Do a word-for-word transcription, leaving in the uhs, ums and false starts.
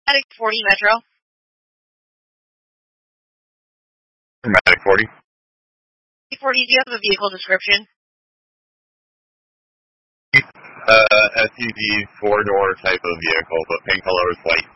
Matic forty Metro. Matic forty. forty, do you have a vehicle description? Uh, S U V, four-door type of vehicle, but paint color is white.